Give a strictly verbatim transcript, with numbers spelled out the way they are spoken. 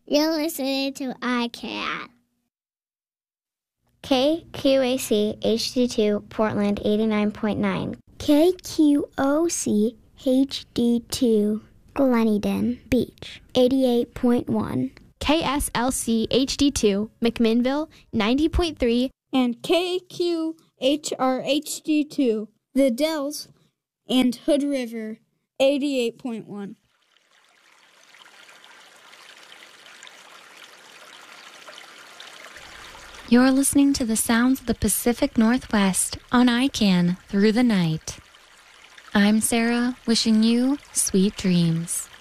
You're listening to I C A N. K Q A C H D two Portland eighty-nine point nine. K Q O C H D two Gleneden Beach eighty-eight point one. K S L C H D two McMinnville ninety point three. And K Q H R H D two The Dells and Hood River eighty-eight point one. You're listening to the sounds of the Pacific Northwest on I C A N Through the Night. I'm Sarah, wishing you sweet dreams.